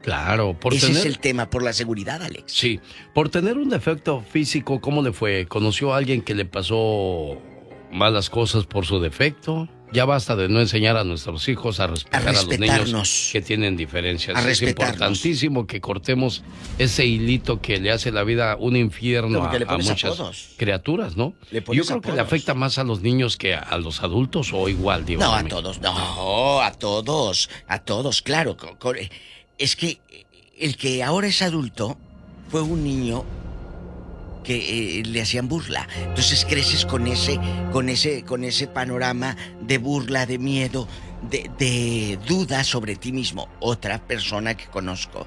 Claro, Ese es el tema, por la seguridad, Alex. Sí, por tener un defecto físico, ¿cómo le fue? ¿Conoció a alguien que le pasó malas cosas por su defecto? Ya basta de no enseñar a nuestros hijos a respetar a los niños que tienen diferencias. Es importantísimo que cortemos ese hilito que le hace la vida un infierno a muchas criaturas, ¿no? Yo creo que le afecta más a los niños que a los adultos, o igual, digo. No, a todos, claro. Es que el que ahora es adulto fue un niño que le hacían burla. Entonces creces con ese panorama de burla, de miedo, de duda sobre ti mismo. Otra persona que conozco,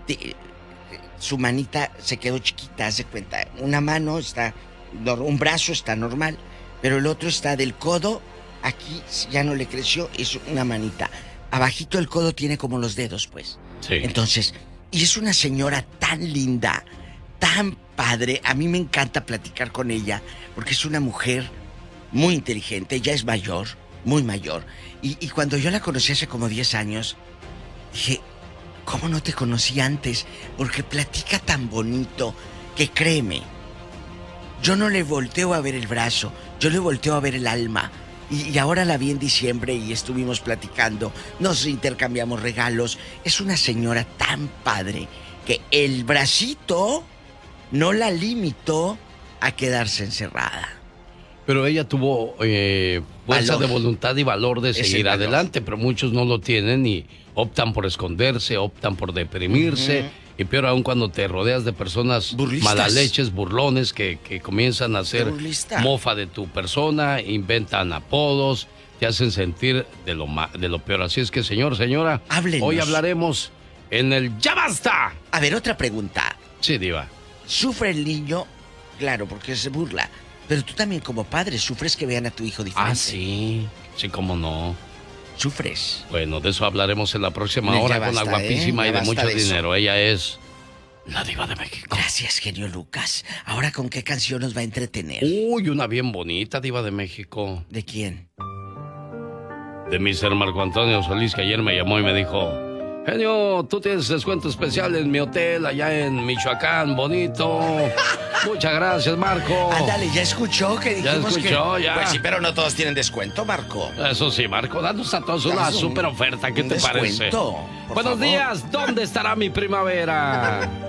su manita se quedó chiquita, haz de cuenta. Una mano está, un brazo está normal, pero el otro está del codo, aquí ya no le creció, es una manita. Abajito del codo tiene como los dedos, pues. Sí. Entonces, y es una señora tan linda, tan padre. A mí me encanta platicar con ella porque es una mujer muy inteligente. Ella es mayor, muy mayor. Y cuando yo la conocí hace como 10 años, dije, ¿cómo no te conocí antes? Porque platica tan bonito que créeme, yo no le volteo a ver el brazo, yo le volteo a ver el alma. Y ahora la vi en diciembre y estuvimos platicando, nos intercambiamos regalos. Es una señora tan padre que el bracito no la limitó a quedarse encerrada. Pero ella tuvo fuerza de voluntad y valor de seguir adelante, pero muchos no lo tienen y optan por esconderse, optan por deprimirse. Y peor aún cuando te rodeas de personas malaleches, burlones, que comienzan a hacer mofa de tu persona, inventan apodos, te hacen sentir de lo peor. Así es que, señora, háblenos. Hoy hablaremos en el ¡Ya Basta! A ver, otra pregunta. Sí, diva. ¿Sufre el niño? Claro, porque se burla. Pero tú también como padre sufres que vean a tu hijo diferente. Ah, sí. Sí, cómo no. ¿Sufres? Bueno, de eso hablaremos en la próxima hora con la guapísima y de mucho dinero. Ella es la Diva de México. Gracias, genio Lucas. Ahora, ¿con qué canción nos va a entretener? Uy, una bien bonita, Diva de México. ¿De quién? De Mr. Marco Antonio Solís, que ayer me llamó y me dijo: genio, tú tienes descuento especial en mi hotel allá en Michoacán, bonito. Muchas gracias, Marco. Ándale, ¿ya escuchó que dijimos ya escuchó, que...? Ya. Pues sí, pero no todos tienen descuento, Marco. Eso sí, Marco, danos a todos una super oferta. ¿Qué te parece? Buenos días, ¿dónde estará mi primavera?